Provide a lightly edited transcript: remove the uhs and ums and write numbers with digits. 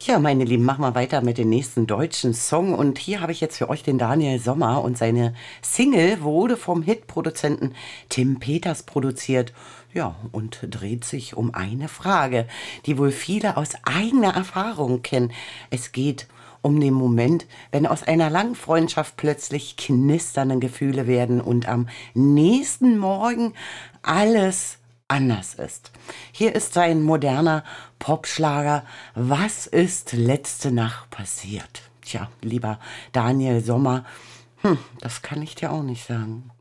Ja, meine Lieben, machen wir weiter mit dem nächsten deutschen Song. Und hier habe ich jetzt für euch den Daniel Sommer und seine Single wurde vom Hitproduzenten Tim Peters produziert. Ja, und dreht sich um eine Frage, die wohl viele aus eigener Erfahrung kennen. Es geht um den Moment, wenn aus einer langen Freundschaft plötzlich knisternde Gefühle werden und am nächsten Morgen alles anders ist. Hier ist sein moderner Popschlager Was ist letzte Nacht passiert? Tja, lieber Daniel Sommer, das kann ich dir auch nicht sagen.